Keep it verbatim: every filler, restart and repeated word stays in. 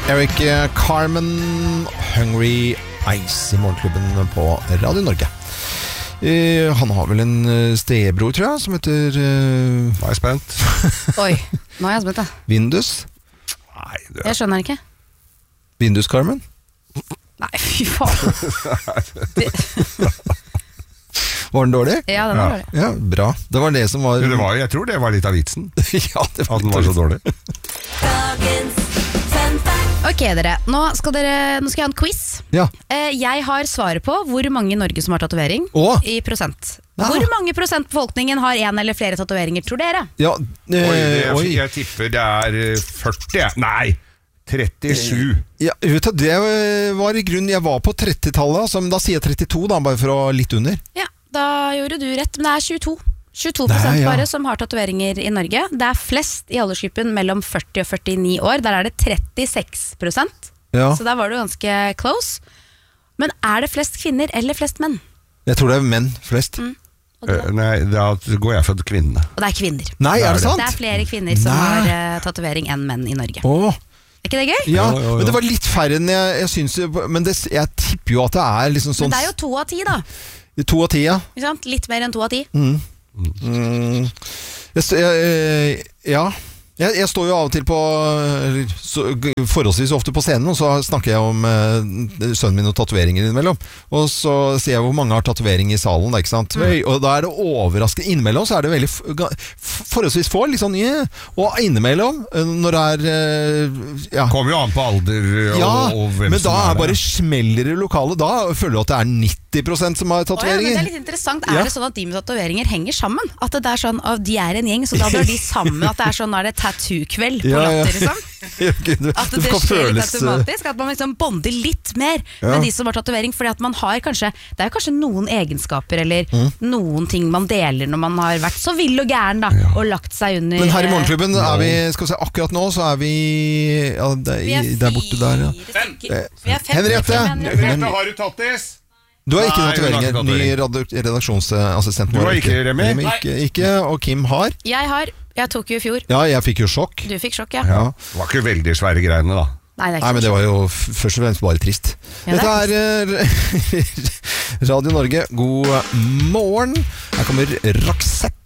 Eric Carmen, Hungry Eyes I morgenklubben på Radio Norge. Uh, han har vel en stebror, tror jeg, som heter uh... Nå er jeg spent. Oi, nå er jeg spent da. Vindus. Nei, det... Jeg skjønner ikke. Vindus Carmen. Nei, fy faen. Det... Var den dårlig? Ja, den var Ja. dårlig. Ja, bra. Det var det som var... det var jeg tror det var litt av vitsen. Ja, det var At den var så dårlig. Ok dere, nå skal, dere, nå skal jeg ha en quiz. Ja. Eh, Jeg har svaret på hvor mange i Norge som har tatovering. Åh. I prosent. Ja. Hvor mange prosent befolkningen har en eller flere tatoveringer, tror dere? Ja, eh, Oi, det, oi. jeg tipper det er eh, førti. jeg. Nei, trettisju. Ja, vet du, det var i grunnen, jeg var på trettitallet, altså, men da sier jeg trettito da, bare for å litt under. Ja, da gjorde du rett, men det er tjueto. tjueto Nei, prosent ja. bare som har tatoveringer i Norge. Det er flest i aldersgruppen mellom førti og førtini år. Der er det trettiseks prosent. Ja. Så der var du ganske close. Men er det flest kvinner eller flest menn? Jeg tror det er menn flest. Mm. Og det, Eh, nei, da går jeg for kvinnene. og det er kvinner. Nei, er det sant? Det er flere kvinner som Nei. har uh, tatovering enn menn i Norge. Åh, Er ikke det gøy? ja, Jo, jo, jo. men det var litt færre enn jeg, jeg synes, men det, jeg tipper jo at det er liksom sånn Men det er jo to av ti da. to av ti, ja. Ikke sant? Litt mer enn to av ti. Mm. Jeg, st- jeg, ja jeg, jeg står jo av og til på eller, så, forholdsvis ofte på scenen, og så snakker jeg om eh, sønnen min og tatoveringer innimellom. Og så sier jeg hvor mange har tatovering i salen, da, ikke sant? Mm. Og da er det overraskende. Innimellom så er det veldig f- ga- f- forholdsvis få, litt sånn, yeah. Og innimellom, eh, når det er eh, ja. Kommer jo an på alder og, Ja, og hvem men som da er er bare der. smeller i lokalet. Da føler du at det er nitti prosent som har Å ja, men det tatoveringer. er litt interessant. Er Ja. det sånn at de med tatoveringer henger sammen? At det er sånn, at de er en gjeng, så da drar de sammen. At det er sånn, nå er det tattoo-kveld på Ja, ja. Latter, liksom. Gud, At det, det det kan skjer litt føles, eh, automatisk. At man liksom bonder litt mer Ja. med de som har tatovering. Fordi at man har kanskje, det er jo kanskje noen egenskaper eller Mm. noen ting man deler når man har vært så vill og gæren da, og lagt seg under. Men her i eh, morgenklubben er vi, skal vi se, akkurat nå så er vi, ja, der, vi er der borte der, ja. fire stykker. Vi er fem Henriette! stykker, men- Henriette, har du tattis? Du har ikke Nei, hun har tatoveringer. ikke Ny tatovering. redak- redaksjonsassistent. Du har ikke, Remi? Ikke, ikke, og Kim har. Jeg har, jeg tok jo i fjor. Ja, jeg fikk jo sjokk. Du fikk sjokk, ja. Ja. Det var ikke veldig svære greiene da. Nei, det er Nei, ikke men det var jo f- først og fremst bare trist. Ja, det Dette er er eh, Radio Norge. God morgen. Her kommer Roxette.